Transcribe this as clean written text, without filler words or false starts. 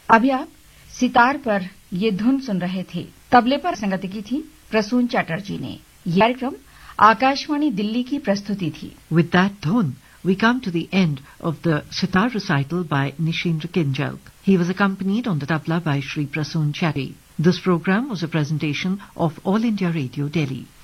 अभी आप सितार पर ये धुन सुन रहे थे। तबले पर संगति की थी प्रसून चटर्जी ने। यह कार्यक्रम आकाशवाणी दिल्ली की प्रस्तुति थी। With that dhun, we come to the end of the sitar recital by Nishindra Kinjalk. He was accompanied on the tabla by Shri Prasoon Chatterjee. This program was a presentation of All India Radio, Delhi.